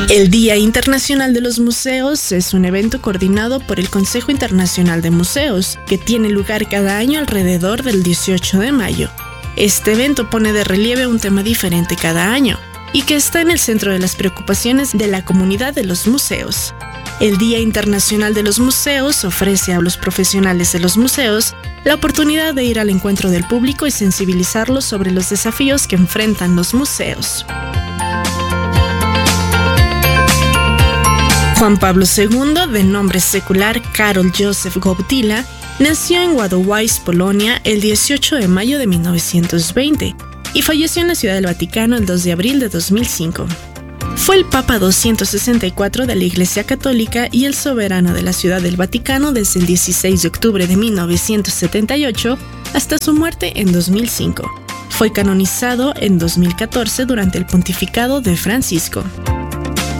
El Día Internacional de los Museos es un evento coordinado por el Consejo Internacional de Museos, que tiene lugar cada año alrededor del 18 de mayo. Este evento pone de relieve un tema diferente cada año y que está en el centro de las preocupaciones de la comunidad de los museos. El Día Internacional de los Museos ofrece a los profesionales de los museos la oportunidad de ir al encuentro del público y sensibilizarlos sobre los desafíos que enfrentan los museos. Juan Pablo II, de nombre secular Karol Józef Wojtyła, nació en Wadowice, Polonia, el 18 de mayo de 1920 y falleció en la Ciudad del Vaticano el 2 de abril de 2005. Fue el Papa 264 de la Iglesia Católica y el soberano de la Ciudad del Vaticano desde el 16 de octubre de 1978 hasta su muerte en 2005. Fue canonizado en 2014 durante el pontificado de Francisco.